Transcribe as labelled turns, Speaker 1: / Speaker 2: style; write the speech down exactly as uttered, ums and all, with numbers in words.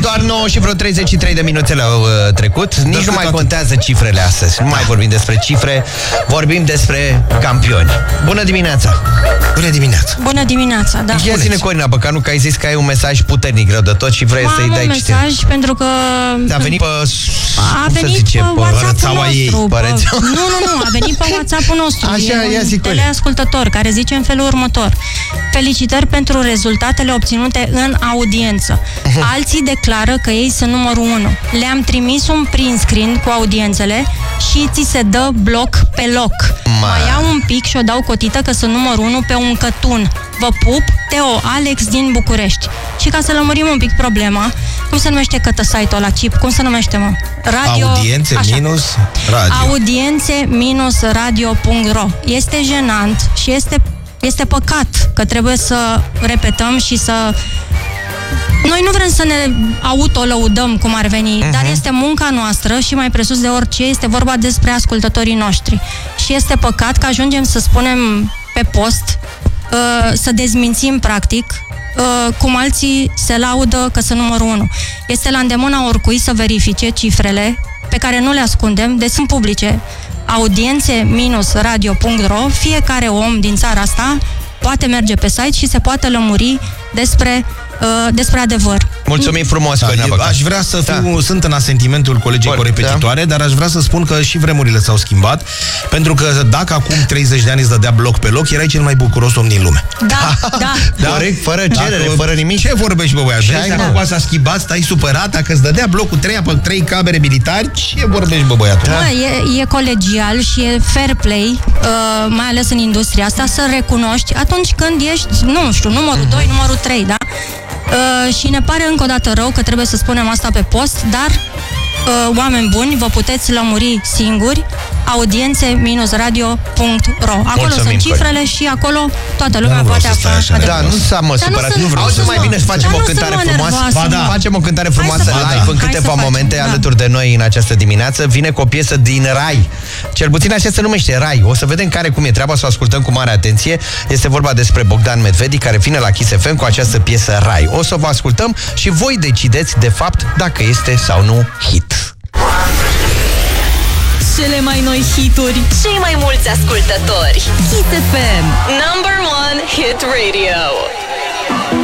Speaker 1: Doar nouă și vreo treizeci și trei de minutele au uh, trecut. Nici nu mai contează cifrele astăzi. Nu mai vorbim despre cifre, vorbim despre campioni. Bună dimineața!
Speaker 2: Bună dimineața!
Speaker 3: Bună dimineața, da.
Speaker 1: Ia zi-ne, Corina Băcanu, că ai zis că ai un mesaj puternic rău de tot și vrei să-i dai
Speaker 3: un
Speaker 1: citire.
Speaker 3: mesaj pentru că...
Speaker 1: A venit pe...
Speaker 3: A venit zice, pe WhatsApp-ul nostru.
Speaker 1: Ei,
Speaker 3: pe... Nu, nu, nu, a venit pe WhatsApp-ul nostru.
Speaker 1: Așa,
Speaker 3: e
Speaker 1: ia zic,
Speaker 3: un teleascultător care zice în felul următor: felicitări pentru rezultatele obținute în audiență. Alții declară că ei sunt numărul unu. Le-am trimis un print screen cu audiențele și ți se dă bloc pe loc. Ma. Mai iau un pic și o dau cotită că sunt numărul unu pe un cătun. Vă pup, Teo, Alex din București. Și ca să lămurim un pic problema, cum se numește cătă site-ul ăla, chip? Cum se numește, mă? Radio...
Speaker 2: Audiențe
Speaker 3: Așa.
Speaker 2: minus radio.
Speaker 3: Audiențe minus radio punct ro. Este jenant și este, este păcat că trebuie să repetăm și să... Noi nu vrem să ne autolăudăm cum ar veni, uh-huh. dar este munca noastră și mai presus de orice este vorba despre ascultătorii noștri. Și este păcat că ajungem să spunem pe post, uh, să dezmințim practic, uh, cum alții se laudă că sunt numărul unu. Este la îndemâna oricui să verifice cifrele pe care nu le ascundem, deci sunt publice. Audiențe minus radio punct ro. Fiecare om din țara asta poate merge pe site și se poate lămuri despre Uh, despre adevăr.
Speaker 1: Mulțumim frumos,
Speaker 2: da, eu, aș vrea să fiu, da. sunt în asentimentul colegii
Speaker 1: Bun,
Speaker 2: corepetitoare, da. dar aș vrea să spun că și vremurile s-au schimbat, pentru că dacă acum treizeci de ani îți dădea bloc pe loc, erai cel mai bucuros om din lume.
Speaker 3: Da, da.
Speaker 1: da. Corect, fără cerere,
Speaker 2: dacă,
Speaker 1: fără nimic.
Speaker 2: Ce vorbești, bă, băiat? Vezi,
Speaker 1: da.
Speaker 2: acum s-a schimbat, stai supărat, dacă îți dădea blocul trei pe trei camere militari, ce vorbești, bă, băiatul?
Speaker 3: Da. E, e colegial și e fair play, uh, mai ales în industria asta, să recunoști atunci când ești, nu știu, numărul doi, numărul trei, da? Uh, și ne pare încă o dată rău că trebuie să spunem asta pe post, dar uh, oameni buni, vă puteți lămuri singuri. Audiențe minus radio punct ro. Acolo Mulțumim, sunt cifrele Corina. Și acolo toată lumea poate afla.
Speaker 1: Da, nu s-a mă supărat. Nu vreau să mai bine să facem o cântare frumoasă. Ba da. Facem o cântare frumoasă live da. în câteva momente facem, alături da. de noi în această dimineață. Vine cu o piesă din Rai. Cel puțin așa se numește, Rai. O să vedem care cum e treaba, să o ascultăm cu mare atenție. Este vorba despre Bogdan Medvedi, care vine la Kiss F M cu această piesă Rai. O să vă ascultăm și voi decideți de fapt dacă este sau nu hit.
Speaker 4: Cele mai noi hituri, cei mai mulți ascultători. Kiss F M, number one hit radio.